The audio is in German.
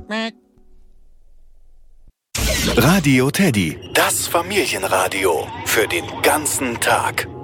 Radio Teddy, das Familienradio für den ganzen Tag.